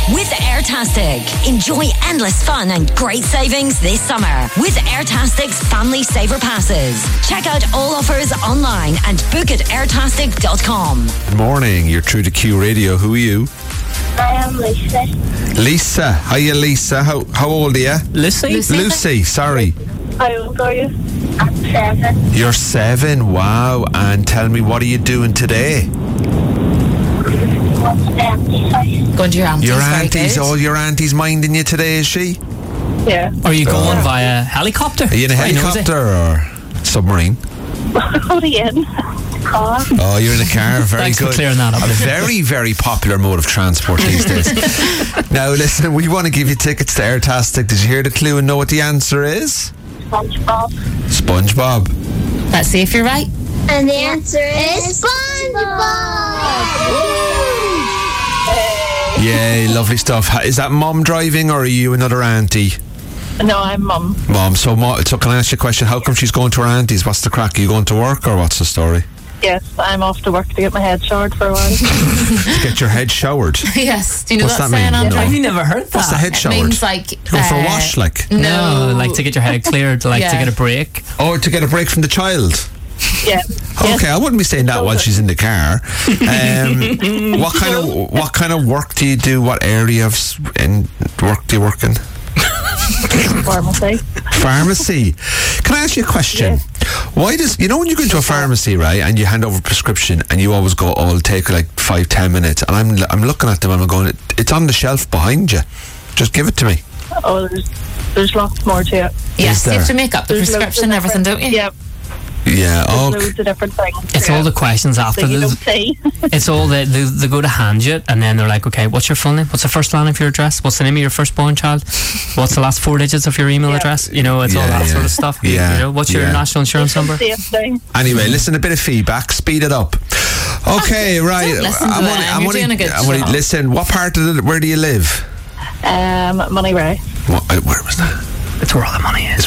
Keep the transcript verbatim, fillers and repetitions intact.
with Airtastic. Enjoy endless fun and great savings this summer with Airtastic's Family Saver Passes. Check out all offers online and book at airtastic dot com. Good morning, you're through to Q Radio. Who are you? I am Lisa. Lisa. Hiya, Lisa. How how old are you? Lucy? Lucy, Lucy sorry. How old are you? I'm seven. You're seven, wow. And tell me, what are you doing today? What's the auntie's house? Going to your auntie's. Your very auntie's, good. all your auntie's minding you today, is she? Yeah. Are you going via helicopter? Are you in a Very nosy. helicopter or submarine? What are you in? Car. Oh, you're in a car. Very Thanks for good. clearing that up. A very, very popular mode of transport these days. Now, listen, we want to give you tickets to Airtastic. Did you hear the clue and know what the answer is? SpongeBob. SpongeBob. Let's see if you're right. And the answer is SpongeBob. Yay, lovely stuff. Ha- Is that mum driving or are you another auntie? No, I'm mum. Mum, so, mo- so can I ask you a question? How come she's going to her auntie's? What's the crack? Are you going to work or what's the story? Yes, I'm off to work to get my head showered for a while. To get your head showered. Yes. Do you know What's that that saying, mean? Andrew? No. Have you never heard that? What's the head It showered? means like To go for a uh, wash, like? No, No, like to get your head cleared, like to Yeah. get a break. Oh, to get a break from the child. Yeah. Okay, I wouldn't be saying that while she's in the car. Um, what kind of what kind of work do you do? What area of s- in work do you work in? Pharmacy. Pharmacy. Can I ask you a question? Why does you know when you go into a pharmacy, right, and you hand over a prescription, and you always go, "Oh, it'll take like five, ten minutes," and I'm I'm looking at them and I'm going, "It's on the shelf behind you. Just give it to me." Oh, there's, there's lots more to it. Yes, Is you have there? to make up the There's loads prescription of and everything, different- don't you? Yeah. Yeah. There's Oh, loads of different things. It's to all it the questions after. that you The, don't see. it's all the, they, they go to hand you it and then they're like, okay, what's your full name? What's the first line of your address? What's the name of your firstborn child? What's the last four digits of your email Yeah. address? You know, it's all Yeah, that yeah. sort of stuff. Yeah, You know, what's your yeah. national insurance number? Same thing. anyway, listen, a bit of feedback. Speed it up. Okay, right. don't listen to I'm them. only- I'm You're only- doing a good I'm only- job. Listen, what part of it? Where do you live? Um, Money Ray. What, uh, where was that? It's where all the money is.